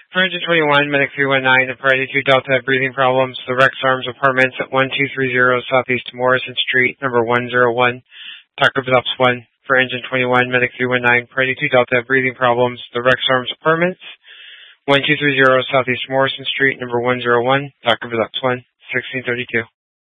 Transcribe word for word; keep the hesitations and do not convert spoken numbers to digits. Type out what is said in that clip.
For engine twenty-one, Medic three one nine, Priority two Delta, breathing problems. The Rex Arms Apartments at one two three zero Southeast Morrison Street, number one zero one. Doctor Phelps one. For engine twenty-one, Medic three one nine, Priority two Delta, breathing problems. The Rex Arms Apartments, one two three zero Southeast Morrison Street, number one zero one. Doctor Phelps one, sixteen thirty-two.